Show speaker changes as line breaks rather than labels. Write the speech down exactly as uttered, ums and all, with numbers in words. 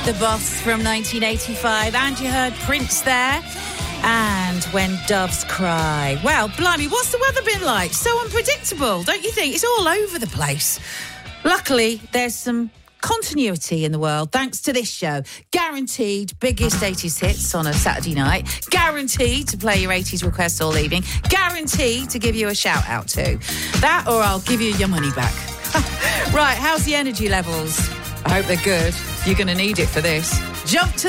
The Boss from nineteen eighty-five, and you heard Prince there. And When Doves Cry. Well, blimey, what's the weather been like? So unpredictable, don't you think? It's all over the place. Luckily, there's some continuity in the world thanks to this show. Guaranteed biggest eighties hits on a Saturday night. Guaranteed to play your eighties requests all evening. Guaranteed to give you a shout out to. That, or I'll give you your money back. Right, how's the energy levels? I hope they're good. You're going to need it for this. Jump to